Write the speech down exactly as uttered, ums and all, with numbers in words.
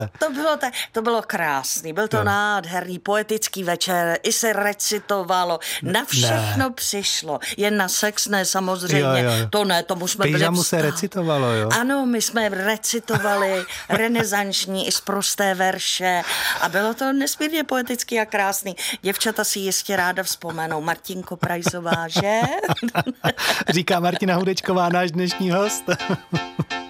To bylo, tak, to bylo krásný, byl to no. nádherný poetický večer, i se recitovalo, na všechno ne. přišlo, jen na sex ne samozřejmě, jo, jo. to ne, tomu jsme byli Pyžamu se recitovalo, jo? Ano, my jsme recitovali renesanční i sprosté verše a bylo to nesmírně poetický a krásný. Děvčata si jistě ráda vzpomenou, Martinko Prajzová, že? Říká Martina Hudečková, náš dnešní host.